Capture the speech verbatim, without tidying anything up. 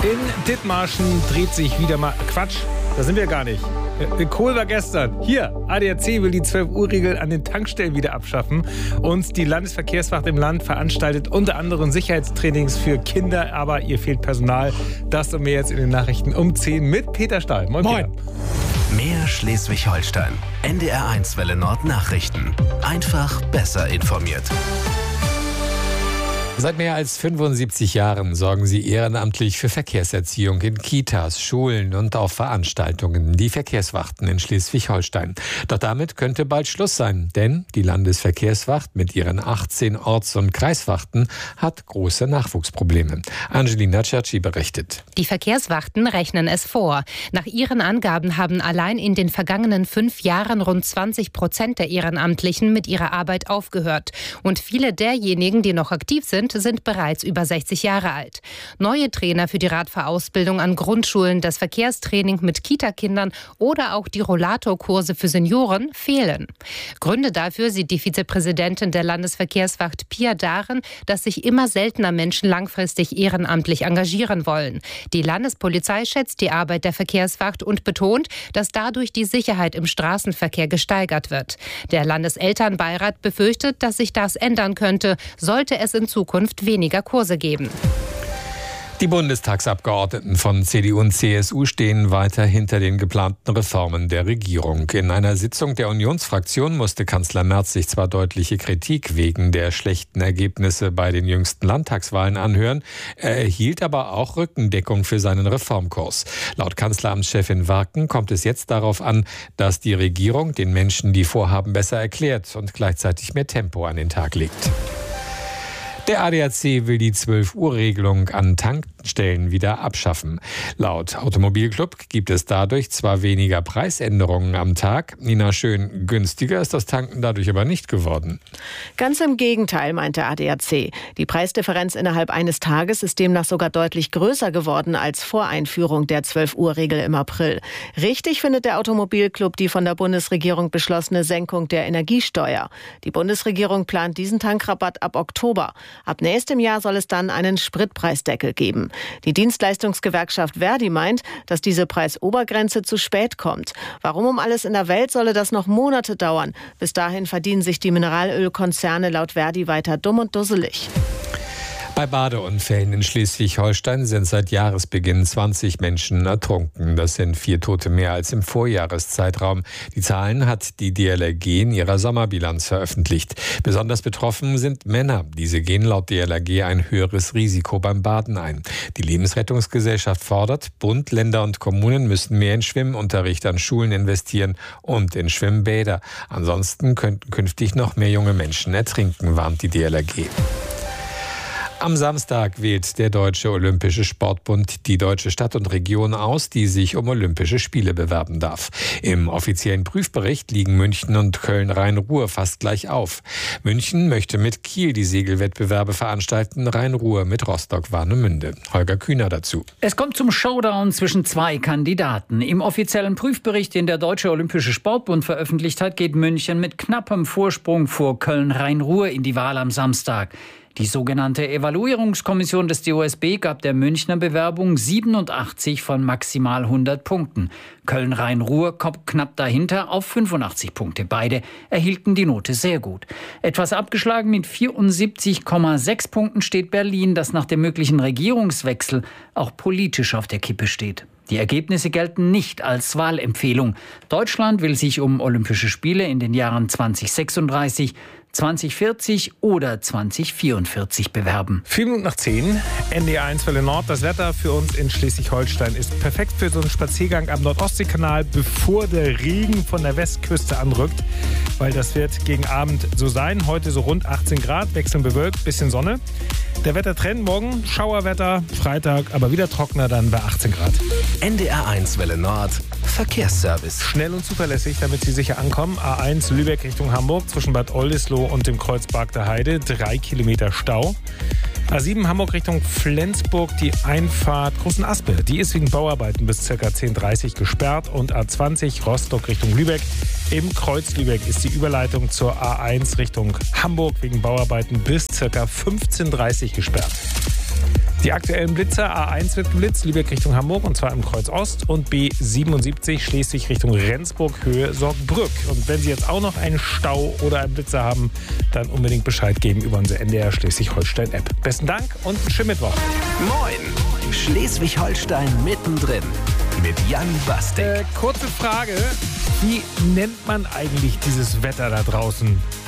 In Dithmarschen dreht sich wieder mal... Quatsch, da sind wir gar nicht. Kohl war gestern. Hier, A D A C will die zwölf-Uhr-Regel an den Tankstellen wieder abschaffen. Und die Landesverkehrswacht im Land veranstaltet unter anderem Sicherheitstrainings für Kinder. Aber ihr fehlt Personal. Das und mehr jetzt in den Nachrichten um zehn mit Peter Stahl. Moin, Moin. Peter. Mehr Schleswig-Holstein. N D R eins Welle Nord Nachrichten. Einfach besser informiert. Seit mehr als fünfundsiebzig Jahren sorgen sie ehrenamtlich für Verkehrserziehung in Kitas, Schulen und auf Veranstaltungen, die Verkehrswachten in Schleswig-Holstein. Doch damit könnte bald Schluss sein, denn die Landesverkehrswacht mit ihren achtzehn Orts- und Kreiswachten hat große Nachwuchsprobleme. Angelina Cerci berichtet. Die Verkehrswachten rechnen es vor. Nach ihren Angaben haben allein in den vergangenen fünf Jahren rund zwanzig Prozent der Ehrenamtlichen mit ihrer Arbeit aufgehört. Und viele derjenigen, die noch aktiv sind, sind bereits über sechzig Jahre alt. Neue Trainer für die Radfahrausbildung an Grundschulen, das Verkehrstraining mit Kitakindern oder auch die Rollatorkurse für Senioren fehlen. Gründe dafür sieht die Vizepräsidentin der Landesverkehrswacht Pia darin, dass sich immer seltener Menschen langfristig ehrenamtlich engagieren wollen. Die Landespolizei schätzt die Arbeit der Verkehrswacht und betont, dass dadurch die Sicherheit im Straßenverkehr gesteigert wird. Der Landeselternbeirat befürchtet, dass sich das ändern könnte, sollte es in Zukunft weniger Kurse geben. Die Bundestagsabgeordneten von C D U und C S U stehen weiter hinter den geplanten Reformen der Regierung. In einer Sitzung der Unionsfraktion musste Kanzler Merz sich zwar deutliche Kritik wegen der schlechten Ergebnisse bei den jüngsten Landtagswahlen anhören, er erhielt aber auch Rückendeckung für seinen Reformkurs. Laut Kanzleramtschefin Warken kommt es jetzt darauf an, dass die Regierung den Menschen die Vorhaben besser erklärt und gleichzeitig mehr Tempo an den Tag legt. Der A D A C will die zwölf-Uhr-Regelung an Tankstellen wieder abschaffen. Laut Automobilclub gibt es dadurch zwar weniger Preisänderungen am Tag. Nina Schön, günstiger ist das Tanken dadurch aber nicht geworden. Ganz im Gegenteil, meint der A D A C. Die Preisdifferenz innerhalb eines Tages ist demnach sogar deutlich größer geworden als vor Einführung der zwölf-Uhr-Regel im April. Richtig findet der Automobilclub die von der Bundesregierung beschlossene Senkung der Energiesteuer. Die Bundesregierung plant diesen Tankrabatt ab Oktober. Ab nächstem Jahr soll es dann einen Spritpreisdeckel geben. Die Dienstleistungsgewerkschaft Verdi meint, dass diese Preisobergrenze zu spät kommt. Warum um alles in der Welt solle das noch Monate dauern? Bis dahin verdienen sich die Mineralölkonzerne laut Verdi weiter dumm und dusselig. Bei Badeunfällen in Schleswig-Holstein sind seit Jahresbeginn zwanzig Menschen ertrunken. Das sind vier Tote mehr als im Vorjahreszeitraum. Die Zahlen hat die D L R G in ihrer Sommerbilanz veröffentlicht. Besonders betroffen sind Männer. Diese gehen laut D L R G ein höheres Risiko beim Baden ein. Die Lebensrettungsgesellschaft fordert, Bund, Länder und Kommunen müssen mehr in Schwimmunterricht an Schulen investieren und in Schwimmbäder. Ansonsten könnten künftig noch mehr junge Menschen ertrinken, warnt die D L R G. Am Samstag wählt der Deutsche Olympische Sportbund die deutsche Stadt und Region aus, die sich um Olympische Spiele bewerben darf. Im offiziellen Prüfbericht liegen München und Köln-Rhein-Ruhr fast gleich auf. München möchte mit Kiel die Segelwettbewerbe veranstalten, Rhein-Ruhr mit Rostock-Warnemünde. Holger Kühner dazu. Es kommt zum Showdown zwischen zwei Kandidaten. Im offiziellen Prüfbericht, den der Deutsche Olympische Sportbund veröffentlicht hat, geht München mit knappem Vorsprung vor Köln-Rhein-Ruhr in die Wahl am Samstag. Die sogenannte Evaluierungskommission des D O S B gab der Münchner Bewerbung siebenundachtzig von maximal hundert Punkten. Köln-Rhein-Ruhr kommt knapp dahinter auf fünfundachtzig Punkte. Beide erhielten die Note sehr gut. Etwas abgeschlagen mit vierundsiebzig Komma sechs Punkten steht Berlin, das nach dem möglichen Regierungswechsel auch politisch auf der Kippe steht. Die Ergebnisse gelten nicht als Wahlempfehlung. Deutschland will sich um Olympische Spiele in den Jahren zwanzig sechsunddreißig, zwanzig vierzig oder zwanzig vierundvierzig bewerben. Vier Minuten nach zehn, N D R eins Welle Nord. Das Wetter für uns in Schleswig-Holstein ist perfekt für so einen Spaziergang am Nordostseekanal, bevor der Regen von der Westküste anrückt. Weil das wird gegen Abend so sein. Heute so rund achtzehn Grad, wechselnd bewölkt, bisschen Sonne. Der Wettertrend morgen, Schauerwetter, Freitag, aber wieder trockener dann bei achtzehn Grad. N D R eins Welle Nord, Verkehrsservice. Schnell und zuverlässig, damit Sie sicher ankommen. A eins Lübeck Richtung Hamburg zwischen Bad Oldesloe und dem Kreuzberg der Heide. Drei Kilometer Stau. A sieben Hamburg Richtung Flensburg, die Einfahrt Großenaspe. Die ist wegen Bauarbeiten bis ca. zehn Uhr dreißig gesperrt. Und A zwanzig Rostock Richtung Lübeck. Im Kreuz Lübeck ist die Überleitung zur A eins Richtung Hamburg wegen Bauarbeiten bis ca. fünfzehn Uhr dreißig gesperrt. Die aktuellen Blitzer: A eins wird geblitzt, Lübeck Richtung Hamburg, und zwar im Kreuz Ost, und B siebenundsiebzig Schleswig Richtung Rendsburg, Höhe Sorgbrück. Und wenn Sie jetzt auch noch einen Stau oder einen Blitzer haben, dann unbedingt Bescheid geben über unsere N D R Schleswig-Holstein-App. Besten Dank und einen schönen Mittwoch. Moin! Schleswig-Holstein mittendrin mit Jan Bastik. Äh, kurze Frage: Wie nennt man eigentlich dieses Wetter da draußen?